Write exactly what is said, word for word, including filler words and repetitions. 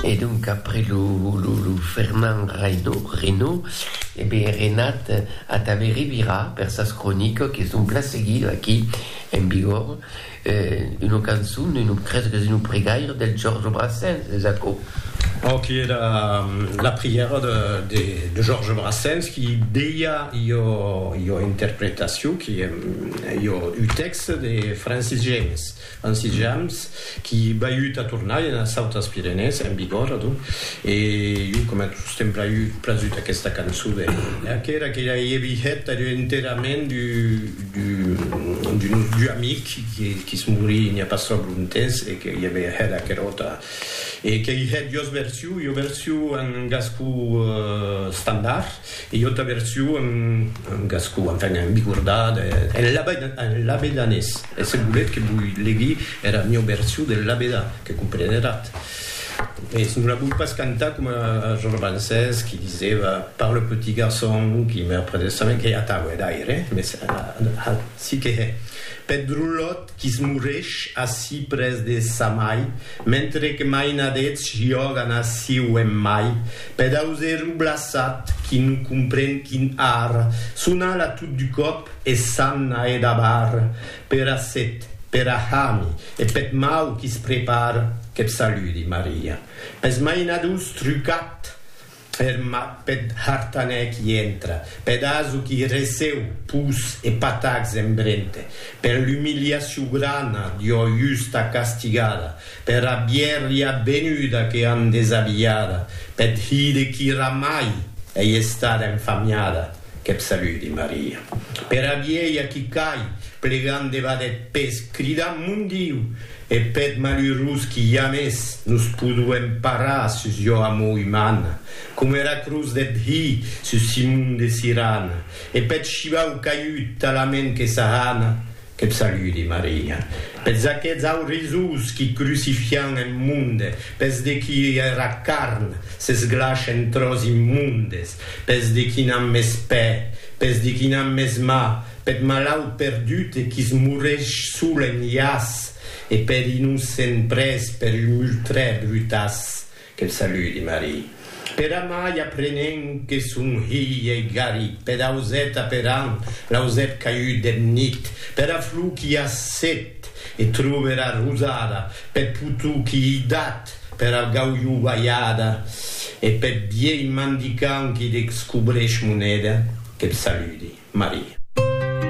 Et donc, après le, le, le Fernand Reynaud, Reynaud eh bien, Renat a taveri Rivira, per sa chronique, qui sont place seguida aquí, en vigor, eh, une canzone, une, credo che une pregaire del Georges Brassens, esatto. Oh, qui est la, la prière de, de, de Georges Brassens, qui deia io, io interprétation, qui est io u texte de Francis James. Francis James, qui va eu a tornar en Sautas Pyrenees, en vigor, et io, come sempre eu plasut aquesta cançó de que era que hi havia enterament du, du, du, du amic qui, qui se morí n'hi ha pas trop longtemps et que hi havia era querota et que hi ha dos versions, io versió en gascú uh, standard et io ta versió en, en gascú, enfin en bigordat, en l'abedanès. Et c'est volet que vull legui era mia versió de l'abeda, que comprenerat. Et nous la voulons pas cantar comme uh, Georges Brassens qui disait bah, par le petit garçon qui meurt près de sa mère, qui a taoué d'aire, mais c'est uh, si que est. Pedrulot qui se moureix assis pres de sa mai, mentre que mai nadets joguen assi o en mai, pedauser ublaçat qui no comprèn quin ar, sonal a tot du cop e sanna e d'abar, per a set, per a hami, e pet mau qui se prepara, que saludi Maria. Pes mai nadus trucat, per ma, ped hartanè qui entra, pedazo qui reseu, pus e patacs embrente, per l'umiliació grana dio justa castigada, per a bierria venuda che han desaviada, ped hide qui ramai e estada infamiada, che saludi Maria. Per a vieia qui cai, plegande vadet pes, cridam mundiu, e pet malurus qui james nus pudu emparar sus io amo umana, cum era cruz det hi sus simum de sirana, e pet shivau caiut talamen que sahana, que saludi Maria. Pet zaquets aurisus qui crucifian en munde, pes de qui era carn, ses glash en tros immundes, pes de qui nam mes pe, pes de qui nam mes ma, pet malau perdute qui smureix sul en ias, e per innocent pres per un multre brutas, che saludi Maria. Per amai aprenent che sun hi e gari, per auseta per an, l'auset caiut del nit, per aflu qui ha set, e trovera rosada, per putu qui i dat, per a gauiu vaiada, e per biei mandican qui descubreix moneda, che saludi Maria.